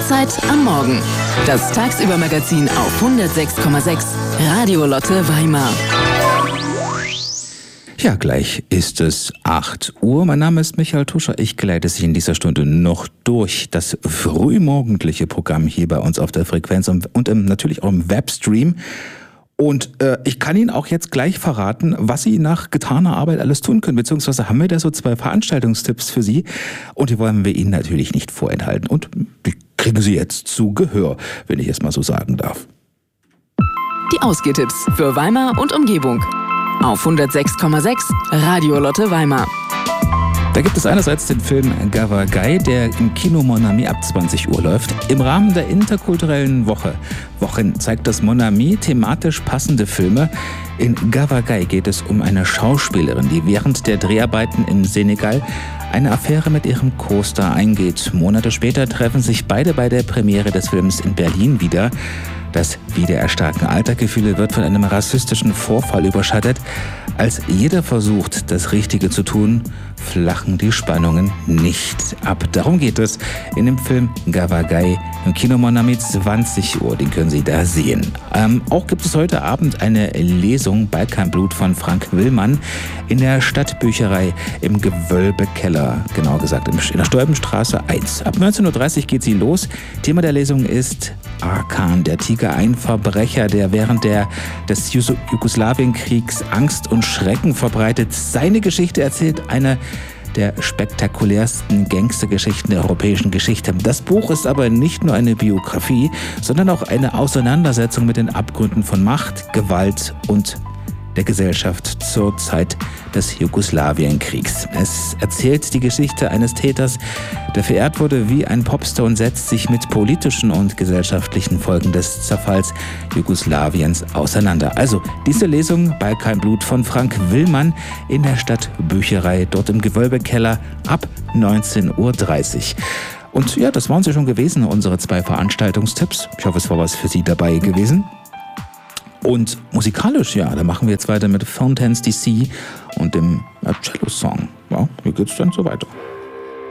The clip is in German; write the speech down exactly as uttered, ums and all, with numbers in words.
Lotte-Zeit am Morgen. Das Tagsüber-Magazin auf hundertsechs Komma sechs Radio Lotte Weimar. Ja, gleich ist es acht Uhr. Mein Name ist Michael Tuscher. Ich geleite Sie in dieser Stunde noch durch das frühmorgendliche Programm hier bei uns auf der Frequenz und, und im, natürlich auch im Webstream. Und äh, ich kann Ihnen auch jetzt gleich verraten, was Sie nach getaner Arbeit alles tun können, beziehungsweise haben wir da so zwei Veranstaltungstipps für Sie und die wollen wir Ihnen natürlich nicht vorenthalten. Und die kriegen Sie jetzt zu Gehör, wenn ich es mal so sagen darf. Die Ausgehtipps für Weimar und Umgebung auf hundertsechs Komma sechs Radio Lotte Weimar. Da gibt es einerseits den Film Gavagai, der im Kino Mon Ami ab zwanzig Uhr läuft. Im Rahmen der interkulturellen Woche Wochen zeigt das Mon Ami thematisch passende Filme. In Gavagai geht es um eine Schauspielerin, die während der Dreharbeiten im Senegal eine Affäre mit ihrem Co-Star eingeht. Monate später treffen sich beide bei der Premiere des Films in Berlin wieder. Das Wiedererstarken alter Gefühle wird von einem rassistischen Vorfall überschattet. Als jeder versucht, das Richtige zu tun, flachen die Spannungen nicht ab. Darum geht es in dem Film Gavagai im Kino Mon Ami zwanzig Uhr. Den können Sie da sehen. Ähm, auch gibt es heute Abend eine Lesung Balkanblut von Frank Willmann in der Stadtbücherei im Gewölbekeller, genau gesagt in der Stolbenstraße eins. Ab neunzehn Uhr dreißig geht sie los. Thema der Lesung ist Arkan, der Tiger, ein Verbrecher, der während der, des Jugoslawienkriegs Angst und Schrecken verbreitet. Seine Geschichte erzählt eine der spektakulärsten Gangstergeschichten der europäischen Geschichte. Das Buch ist aber nicht nur eine Biografie, sondern auch eine Auseinandersetzung mit den Abgründen von Macht, Gewalt und der Gesellschaft zur Zeit des Jugoslawienkriegs. Es erzählt die Geschichte eines Täters, der verehrt wurde wie ein Popstar und setzt sich mit politischen und gesellschaftlichen Folgen des Zerfalls Jugoslawiens auseinander. Also diese Lesung Balkanblut von Frank Willmann in der Stadtbücherei, dort im Gewölbekeller ab neunzehn Uhr dreißig. Und ja, das waren sie schon gewesen, unsere zwei Veranstaltungstipps. Ich hoffe, es war was für Sie dabei gewesen. Und musikalisch, ja, da machen wir jetzt weiter mit Fountains D C und dem Cello-Song. Ja, wie geht's dann so weiter?